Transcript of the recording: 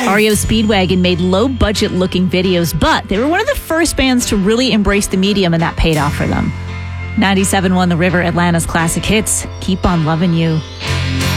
REO Speedwagon made low-budget looking videos, but they were one of the first bands to really embrace the medium, and that paid off for them. 97.1 The River, Atlanta's classic hits. Keep on loving you.